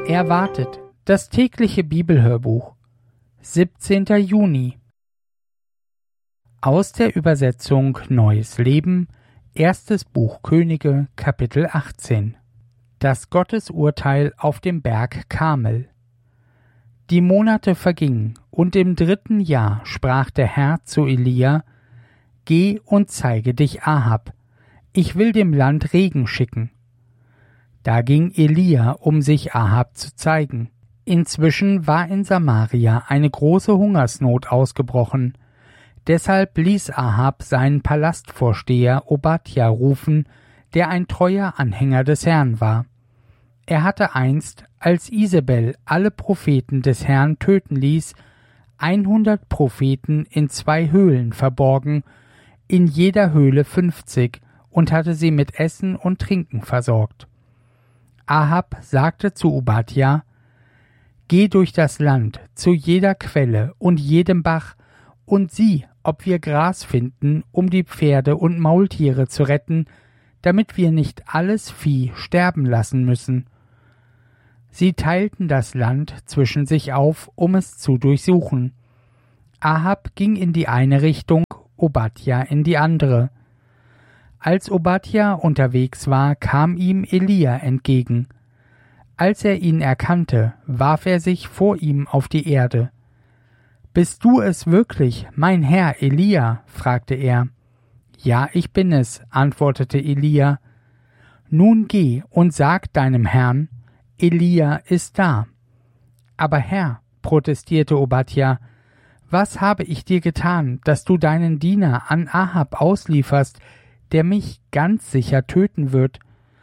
Erwartet, das tägliche Bibelhörbuch, 17. Juni. Aus der Übersetzung Neues Leben, erstes Buch Könige, Kapitel 18. Das Gottesurteil auf dem Berg Karmel. Die Monate vergingen, und im 3. Jahr sprach der Herr zu Elia: Geh und zeige dich Ahab, ich will dem Land Regen schicken. Da ging Elia, um sich Ahab zu zeigen. Inzwischen war in Samaria eine große Hungersnot ausgebrochen. Deshalb ließ Ahab seinen Palastvorsteher Obadja rufen, der ein treuer Anhänger des Herrn war. Er hatte einst, als Isabel alle Propheten des Herrn töten ließ, 100 Propheten in 2 Höhlen verborgen, in jeder Höhle 50, und hatte sie mit Essen und Trinken versorgt. Ahab sagte zu Obadja: Geh durch das Land zu jeder Quelle und jedem Bach und sieh, ob wir Gras finden, um die Pferde und Maultiere zu retten, damit wir nicht alles Vieh sterben lassen müssen. Sie teilten das Land zwischen sich auf, um es zu durchsuchen. Ahab ging in die eine Richtung, Obadja in die andere. Als Obadja unterwegs war, kam ihm Elia entgegen. Als er ihn erkannte, warf er sich vor ihm auf die Erde. »Bist du es wirklich, mein Herr Elia?« fragte er. »Ja, ich bin es«, antwortete Elia. »Nun geh und sag deinem Herrn, Elia ist da.« »Aber Herr«, protestierte Obadja, »was habe ich dir getan, dass du deinen Diener an Ahab auslieferst, der mich ganz sicher töten wird?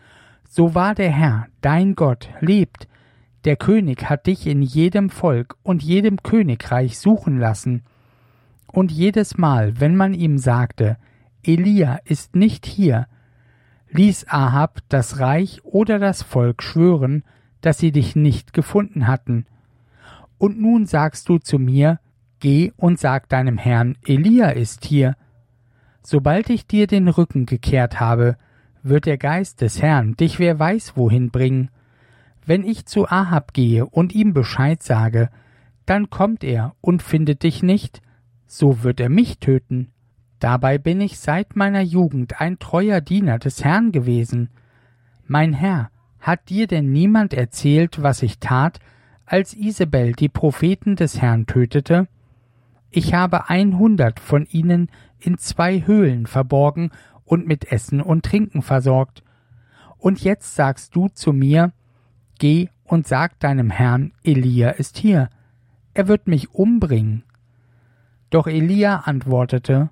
So wahr der Herr, dein Gott, lebt, der König hat dich in jedem Volk und jedem Königreich suchen lassen. Und jedes Mal, wenn man ihm sagte, Elia ist nicht hier, ließ Ahab das Reich oder das Volk schwören, dass sie dich nicht gefunden hatten. Und nun sagst du zu mir, geh und sag deinem Herrn, Elia ist hier. Sobald ich dir den Rücken gekehrt habe, wird der Geist des Herrn dich wer weiß wohin bringen. Wenn ich zu Ahab gehe und ihm Bescheid sage, dann kommt er und findet dich nicht, so wird er mich töten. Dabei bin ich seit meiner Jugend ein treuer Diener des Herrn gewesen. Mein Herr, hat dir denn niemand erzählt, was ich tat, als Isabel die Propheten des Herrn tötete? Ich habe 100 von ihnen in 2 Höhlen verborgen und mit Essen und Trinken versorgt. Und jetzt sagst du zu mir, geh und sag deinem Herrn, Elia ist hier. Er wird mich umbringen. Doch Elia antwortete,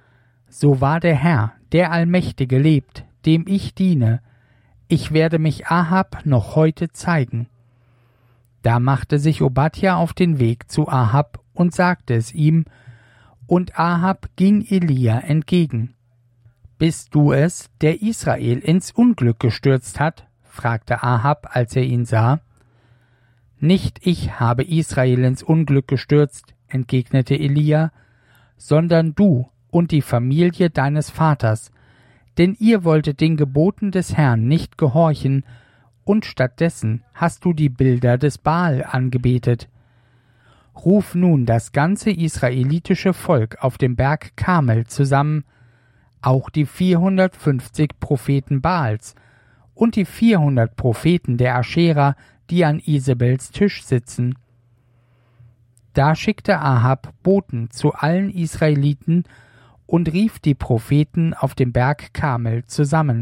so wahr der Herr, der Allmächtige lebt, dem ich diene, ich werde mich Ahab noch heute zeigen. Da machte sich Obadja auf den Weg zu Ahab und sagte es ihm, und Ahab ging Elia entgegen. »Bist du es, der Israel ins Unglück gestürzt hat?« fragte Ahab, als er ihn sah. »Nicht ich habe Israel ins Unglück gestürzt«, entgegnete Elia, »sondern du und die Familie deines Vaters, denn ihr wolltet den Geboten des Herrn nicht gehorchen, und stattdessen hast du die Bilder des Baal angebetet. Ruf nun das ganze israelitische Volk auf dem Berg Karmel zusammen, auch die 450 Propheten Baals und die 400 Propheten der Aschera, die an Isabels Tisch sitzen.« Da schickte Ahab Boten zu allen Israeliten und rief die Propheten auf dem Berg Karmel zusammen.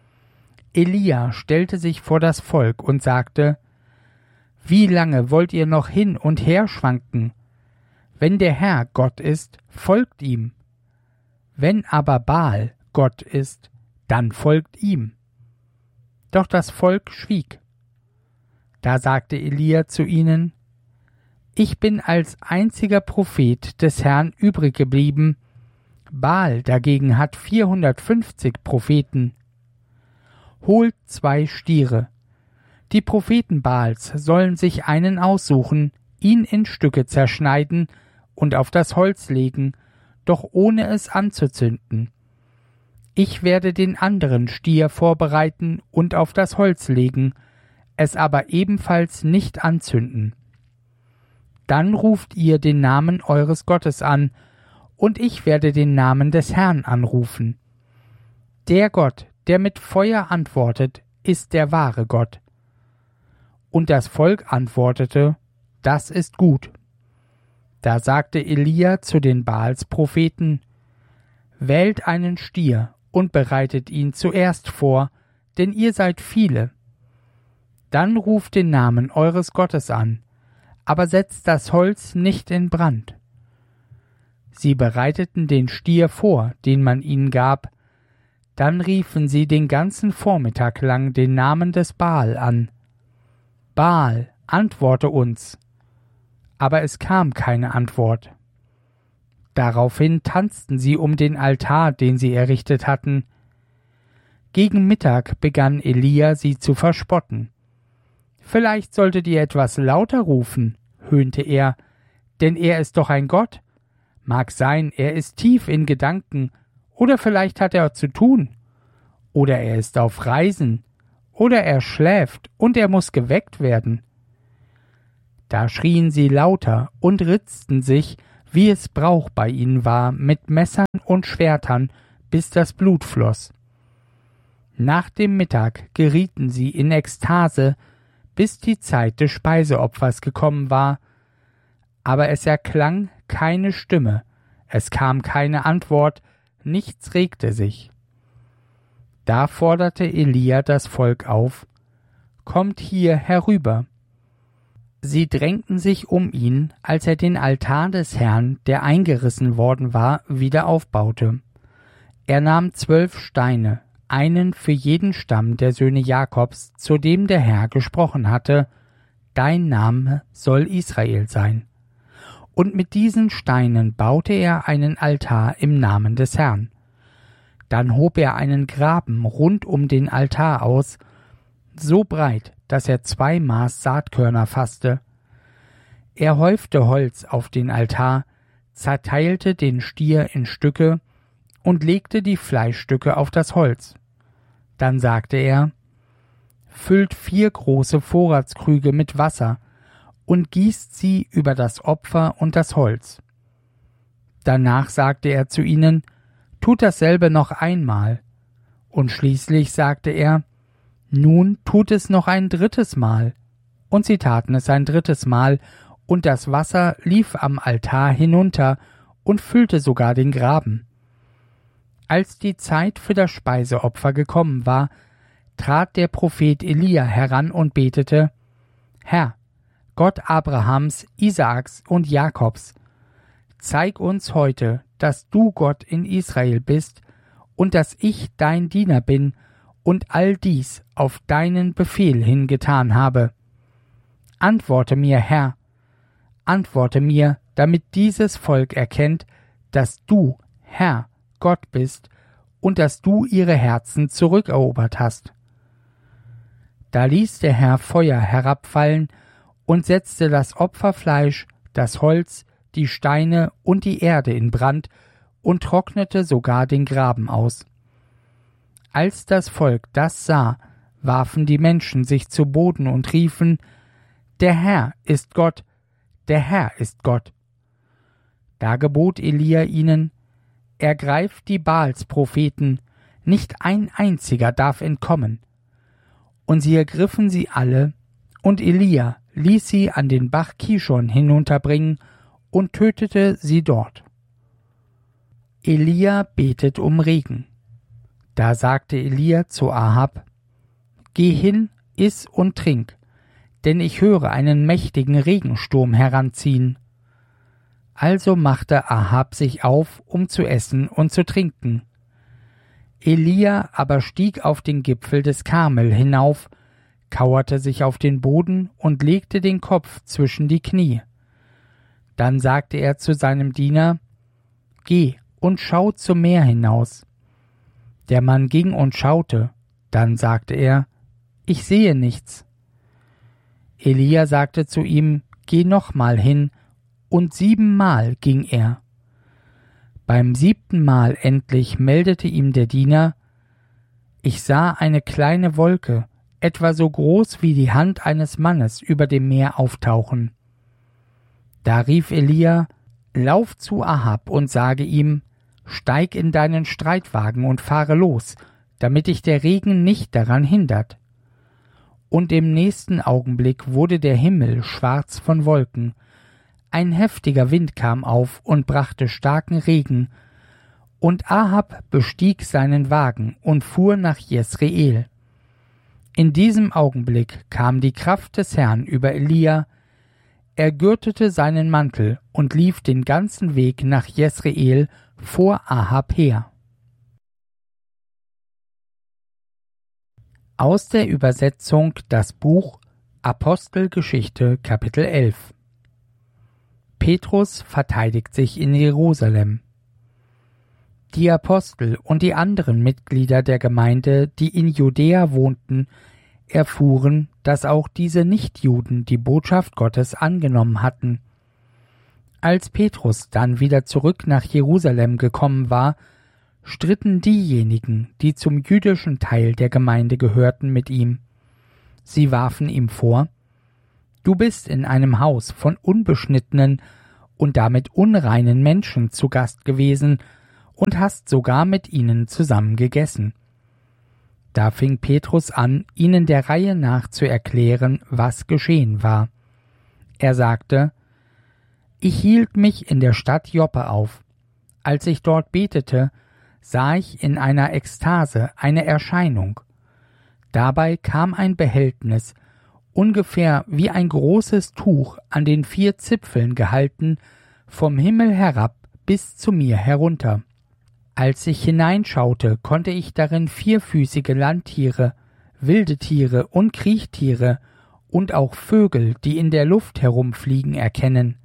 Elia stellte sich vor das Volk und sagte, »Wie lange wollt ihr noch hin und her schwanken? Wenn der Herr Gott ist, folgt ihm. Wenn aber Baal Gott ist, dann folgt ihm.« Doch das Volk schwieg. Da sagte Elia zu ihnen, »Ich bin als einziger Prophet des Herrn übrig geblieben, Baal dagegen hat 450 Propheten. Holt 2 Stiere. Die Propheten Baals sollen sich einen aussuchen, ihn in Stücke zerschneiden und auf das Holz legen, doch ohne es anzuzünden. Ich werde den anderen Stier vorbereiten und auf das Holz legen, es aber ebenfalls nicht anzünden. Dann ruft ihr den Namen eures Gottes an, und ich werde den Namen des Herrn anrufen. Der Gott, der mit Feuer antwortet, ist der wahre Gott. Und das Volk antwortete, das ist gut. Da sagte Elia zu den Baals-Propheten, wählt einen Stier und bereitet ihn zuerst vor, denn ihr seid viele. Dann ruft den Namen eures Gottes an, aber setzt das Holz nicht in Brand. Sie bereiteten den Stier vor, den man ihnen gab, dann riefen sie den ganzen Vormittag lang den Namen des Baal an. Baal, antworte uns. Aber es kam keine Antwort. Daraufhin tanzten sie um den Altar, den sie errichtet hatten. Gegen Mittag begann Elia, sie zu verspotten. Vielleicht solltet ihr etwas lauter rufen, höhnte er, denn er ist doch ein Gott. Mag sein, er ist tief in Gedanken, oder vielleicht hat er zu tun, oder er ist auf Reisen, oder er schläft und er muss geweckt werden. Da schrien sie lauter und ritzten sich, wie es Brauch bei ihnen war, mit Messern und Schwertern, bis das Blut floss. Nach dem Mittag gerieten sie in Ekstase, bis die Zeit des Speiseopfers gekommen war, aber es erklang keine Stimme, es kam keine Antwort, nichts regte sich. Da forderte Elia das Volk auf, »Kommt hier herüber!« Sie drängten sich um ihn, als er den Altar des Herrn, der eingerissen worden war, wieder aufbaute. Er nahm 12 Steine, einen für jeden Stamm der Söhne Jakobs, zu dem der Herr gesprochen hatte, »Dein Name soll Israel sein.« Und mit diesen Steinen baute er einen Altar im Namen des Herrn. Dann hob er einen Graben rund um den Altar aus, so breit, dass er 2 Maß Saatkörner fasste. Er häufte Holz auf den Altar, zerteilte den Stier in Stücke und legte die Fleischstücke auf das Holz. Dann sagte er, »Füllt 4 große Vorratskrüge mit Wasser und gießt sie über das Opfer und das Holz.« Danach sagte er zu ihnen, »Tut dasselbe noch einmal.« Und schließlich sagte er, »Nun tut es noch ein 3. Mal.« Und sie taten es ein 3. Mal, und das Wasser lief am Altar hinunter und füllte sogar den Graben. Als die Zeit für das Speiseopfer gekommen war, trat der Prophet Elia heran und betete, »Herr, Gott Abrahams, Isaaks und Jakobs, zeig uns heute, dass du Gott in Israel bist und dass ich dein Diener bin und all dies auf deinen Befehl hin getan habe. Antworte mir, Herr, antworte mir, damit dieses Volk erkennt, dass du, Herr, Gott bist und dass du ihre Herzen zurückerobert hast.« Da ließ der Herr Feuer herabfallen und setzte das Opferfleisch, das Holz, die Steine und die Erde in Brand und trocknete sogar den Graben aus. Als das Volk das sah, warfen die Menschen sich zu Boden und riefen, »Der Herr ist Gott, der Herr ist Gott.« Da gebot Elia ihnen, »Ergreift die Baals-Propheten, nicht ein einziger darf entkommen.« Und sie ergriffen sie alle, und Elia ließ sie an den Bach Kishon hinunterbringen und tötete sie dort. Elia betet um Regen. Da sagte Elia zu Ahab, »Geh hin, iss und trink, denn ich höre einen mächtigen Regensturm heranziehen.« Also machte Ahab sich auf, um zu essen und zu trinken. Elia aber stieg auf den Gipfel des Karmel hinauf, kauerte sich auf den Boden und legte den Kopf zwischen die Knie. Dann sagte er zu seinem Diener, »Geh und schau zum Meer hinaus.« Der Mann ging und schaute, dann sagte er, »Ich sehe nichts.« Elia sagte zu ihm, »Geh nochmal hin«, und 7-mal ging er. Beim 7. Mal endlich meldete ihm der Diener, »Ich sah eine kleine Wolke, etwa so groß wie die Hand eines Mannes, über dem Meer auftauchen. Da rief Elia: Lauf zu Ahab und sage ihm: Steig in deinen Streitwagen und fahre los, damit dich der Regen nicht daran hindert. Und im nächsten Augenblick wurde der Himmel schwarz von Wolken. Ein heftiger Wind kam auf und brachte starken Regen. Und Ahab bestieg seinen Wagen und fuhr nach Jesreel. In diesem Augenblick kam die Kraft des Herrn über Elia. Er gürtete seinen Mantel und lief den ganzen Weg nach Jesreel vor Ahab her. Aus der Übersetzung das Buch Apostelgeschichte Kapitel 11. Petrus verteidigt sich in Jerusalem. Die Apostel und die anderen Mitglieder der Gemeinde, die in Judäa wohnten, erfuhren, dass auch diese Nichtjuden die Botschaft Gottes angenommen hatten. Als Petrus dann wieder zurück nach Jerusalem gekommen war, stritten diejenigen, die zum jüdischen Teil der Gemeinde gehörten, mit ihm. Sie warfen ihm vor: Du bist in einem Haus von unbeschnittenen und damit unreinen Menschen zu Gast gewesen und hast sogar mit ihnen zusammen gegessen. Da fing Petrus an, ihnen der Reihe nach zu erklären, was geschehen war. Er sagte: Ich hielt mich in der Stadt Joppe auf. Als ich dort betete, sah ich in einer Ekstase eine Erscheinung. Dabei kam ein Behältnis, ungefähr wie ein großes Tuch an den 4 Zipfeln gehalten, vom Himmel herab bis zu mir herunter. Als ich hineinschaute, konnte ich darin 4füßige Landtiere, wilde Tiere und Kriechtiere und auch Vögel, die in der Luft herumfliegen, erkennen.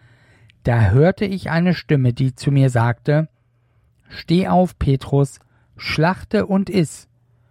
Da hörte ich eine Stimme, die zu mir sagte: Steh auf, Petrus, schlachte und iss.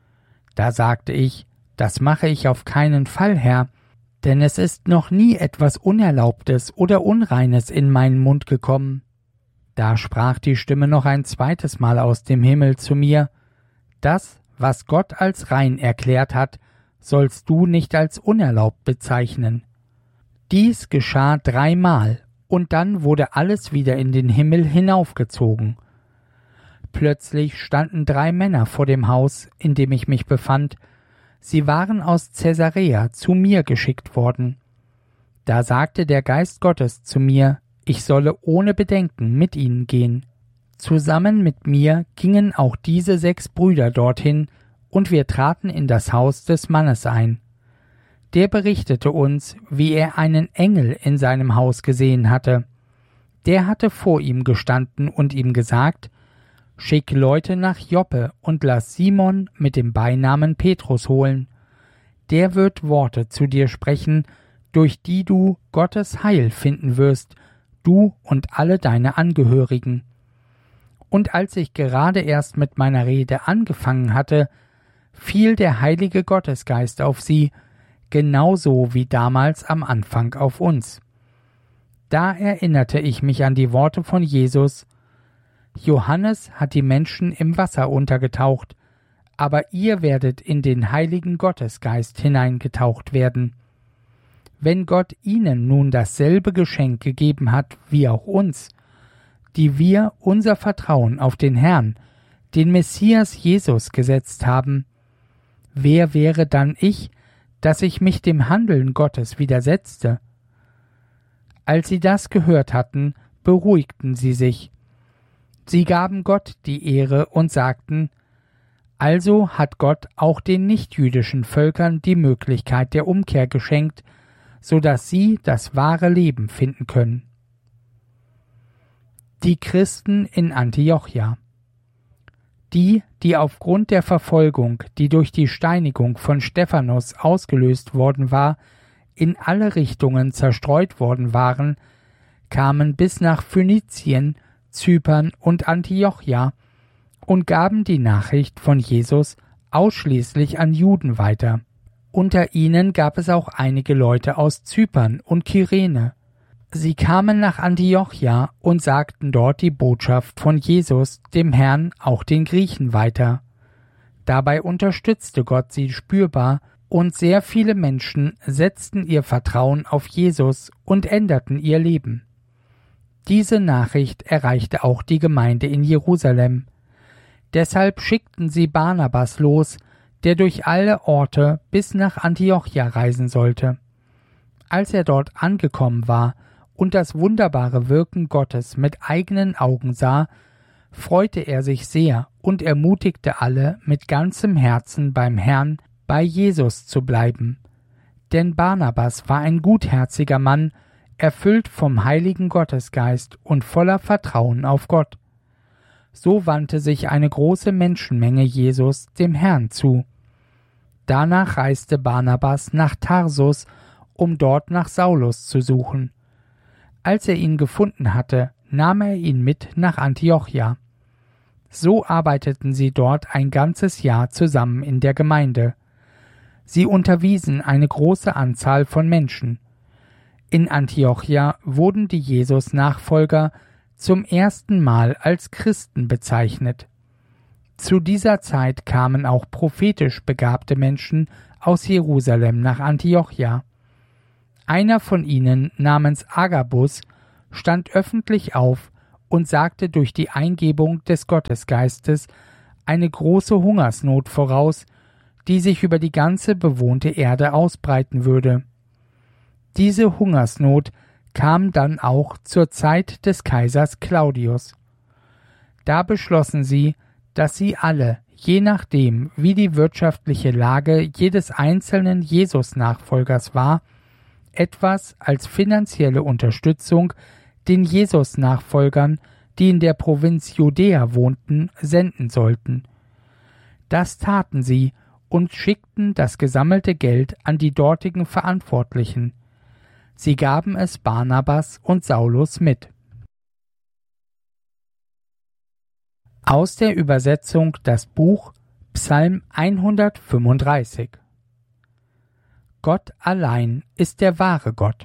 Da sagte ich: Das mache ich auf keinen Fall, Herr, denn es ist noch nie etwas Unerlaubtes oder Unreines in meinen Mund gekommen. Da sprach die Stimme noch ein zweites Mal aus dem Himmel zu mir: Das, was Gott als rein erklärt hat, sollst du nicht als unerlaubt bezeichnen. Dies geschah 3-mal, und dann wurde alles wieder in den Himmel hinaufgezogen. Plötzlich standen 3 Männer vor dem Haus, in dem ich mich befand. Sie waren aus Caesarea zu mir geschickt worden. Da sagte der Geist Gottes zu mir, ich solle ohne Bedenken mit ihnen gehen. Zusammen mit mir gingen auch diese 6 Brüder dorthin, und wir traten in das Haus des Mannes ein. Der berichtete uns, wie er einen Engel in seinem Haus gesehen hatte. Der hatte vor ihm gestanden und ihm gesagt: Schick Leute nach Joppe und lass Simon mit dem Beinamen Petrus holen. Der wird Worte zu dir sprechen, durch die du Gottes Heil finden wirst, du und alle deine Angehörigen. Und als ich gerade erst mit meiner Rede angefangen hatte, fiel der Heilige Gottesgeist auf sie, genauso wie damals am Anfang auf uns. Da erinnerte ich mich an die Worte von Jesus: Johannes hat die Menschen im Wasser untergetaucht, aber ihr werdet in den Heiligen Gottesgeist hineingetaucht werden. Wenn Gott ihnen nun dasselbe Geschenk gegeben hat wie auch uns, die wir unser Vertrauen auf den Herrn, den Messias Jesus, gesetzt haben, wer wäre dann ich, dass ich mich dem Handeln Gottes widersetzte? Als sie das gehört hatten, beruhigten sie sich. Sie gaben Gott die Ehre und sagten: Also hat Gott auch den nichtjüdischen Völkern die Möglichkeit der Umkehr geschenkt, so dass sie das wahre Leben finden können. Die Christen in Antiochia. Die aufgrund der Verfolgung, die durch die Steinigung von Stephanus ausgelöst worden war, in alle Richtungen zerstreut worden waren, kamen bis nach Phönizien, Zypern und Antiochia und gaben die Nachricht von Jesus ausschließlich an Juden weiter. Unter ihnen gab es auch einige Leute aus Zypern und Kyrene. Sie kamen nach Antiochia und sagten dort die Botschaft von Jesus, dem Herrn, auch den Griechen weiter. Dabei unterstützte Gott sie spürbar Und sehr viele Menschen setzten ihr Vertrauen auf Jesus und änderten ihr Leben. Diese Nachricht erreichte auch die Gemeinde in Jerusalem. Deshalb schickten sie Barnabas los, der durch alle Orte bis nach Antiochia reisen sollte. Als er dort angekommen war und das wunderbare Wirken Gottes mit eigenen Augen sah, freute er sich sehr und ermutigte alle mit ganzem Herzen beim Herrn, bei Jesus zu bleiben. Denn Barnabas war ein gutherziger Mann, erfüllt vom heiligen Gottesgeist und voller Vertrauen auf Gott. So wandte sich eine große Menschenmenge Jesus dem Herrn zu. Danach reiste Barnabas nach Tarsus, um dort nach Saulus zu suchen. Als er ihn gefunden hatte, nahm er ihn mit nach Antiochia. So arbeiteten sie dort ein ganzes Jahr zusammen in der Gemeinde. Sie unterwiesen eine große Anzahl von Menschen. In Antiochia wurden die Jesus-Nachfolger zum ersten Mal als Christen bezeichnet. Zu dieser Zeit kamen auch prophetisch begabte Menschen aus Jerusalem nach Antiochia. Einer von ihnen, namens Agabus, stand öffentlich auf und sagte durch die Eingebung des Gottesgeistes eine große Hungersnot voraus, die sich über die ganze bewohnte Erde ausbreiten würde. Diese Hungersnot kam dann auch zur Zeit des Kaisers Claudius. Da beschlossen sie, dass sie alle, je nachdem, wie die wirtschaftliche Lage jedes einzelnen Jesus-Nachfolgers war, etwas als finanzielle Unterstützung den Jesus-Nachfolgern, die in der Provinz Judäa wohnten, senden sollten. Das taten sie und schickten das gesammelte Geld an die dortigen Verantwortlichen. Sie gaben es Barnabas und Saulus mit. Aus der Übersetzung das Buch Psalm 135. Gott allein ist der wahre Gott.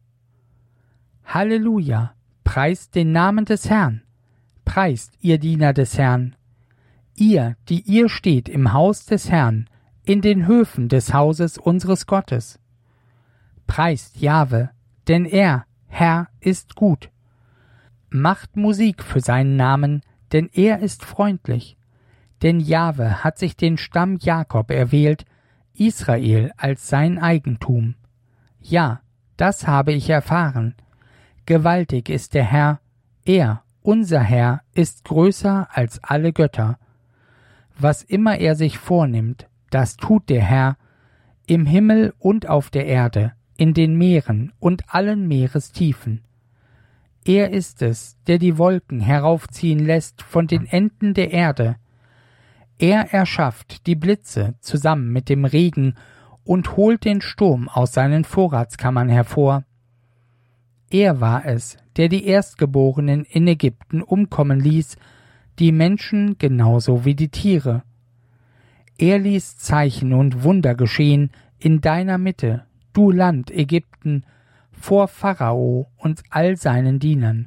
Halleluja, preist den Namen des Herrn, preist ihr Diener des Herrn, ihr, die ihr steht im Haus des Herrn, in den Höfen des Hauses unseres Gottes. Preist Jahwe, denn er, Herr, ist gut. Macht Musik für seinen Namen, denn er ist freundlich. Denn Jahwe hat sich den Stamm Jakob erwählt, Israel als sein Eigentum. Ja, das habe ich erfahren. Gewaltig ist der Herr, er, unser Herr, ist größer als alle Götter. Was immer er sich vornimmt, das tut der Herr, im Himmel und auf der Erde, in den Meeren und allen Meerestiefen. Er ist es, der die Wolken heraufziehen lässt von den Enden der Erde. Er erschafft die Blitze zusammen mit dem Regen und holt den Sturm aus seinen Vorratskammern hervor. Er war es, der die Erstgeborenen in Ägypten umkommen ließ, die Menschen genauso wie die Tiere. Er ließ Zeichen und Wunder geschehen in deiner Mitte, du Land Ägypten, vor Pharao und all seinen Dienern.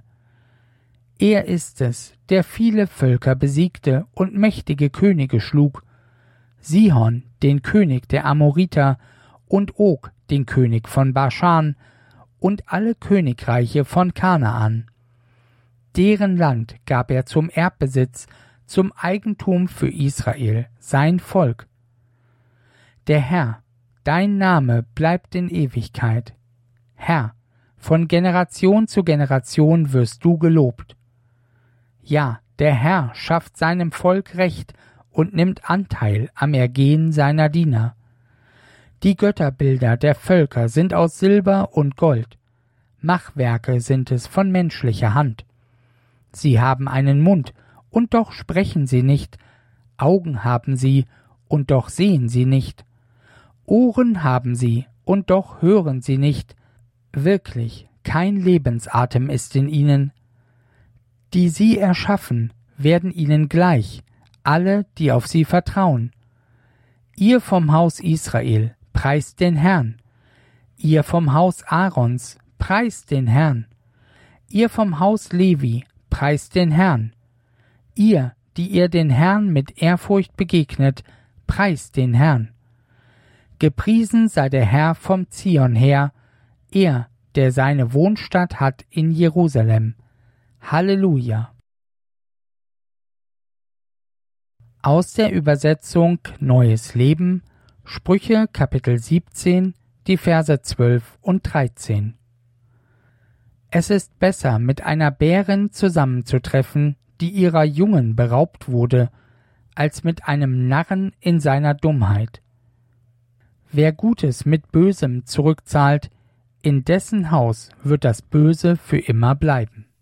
Er ist es, der viele Völker besiegte und mächtige Könige schlug, Sihon, den König der Amoriter, und Og, den König von Baschan, und alle Königreiche von Kanaan. Deren Land gab er zum Erbbesitz, zum Eigentum für Israel, sein Volk. Der Herr, dein Name bleibt in Ewigkeit. Herr, von Generation zu Generation wirst du gelobt. Ja, der Herr schafft seinem Volk Recht und nimmt Anteil am Ergehen seiner Diener. Die Götterbilder der Völker sind aus Silber und Gold. Machwerke sind es von menschlicher Hand. Sie haben einen Mund, und doch sprechen sie nicht. Augen haben sie, und doch sehen sie nicht. Ohren haben sie, und doch hören sie nicht. Wirklich, kein Lebensatem ist in ihnen. Die sie erschaffen, werden ihnen gleich, alle, die auf sie vertrauen. Ihr vom Haus Israel, preist den Herrn. Ihr vom Haus Aarons, preist den Herrn. Ihr vom Haus Levi, preist den Herrn. Ihr, die ihr den Herrn mit Ehrfurcht begegnet, preist den Herrn. Gepriesen sei der Herr vom Zion her, er, der seine Wohnstatt hat in Jerusalem. Halleluja! Aus der Übersetzung Neues Leben, Sprüche Kapitel 17, die Verse 12 und 13. Es ist besser, mit einer Bärin zusammenzutreffen, die ihrer Jungen beraubt wurde, als mit einem Narren in seiner Dummheit. Wer Gutes mit Bösem zurückzahlt, in dessen Haus wird das Böse für immer bleiben.